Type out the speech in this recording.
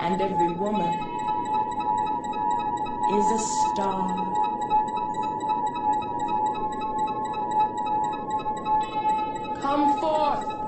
and every woman is a star. Come forth,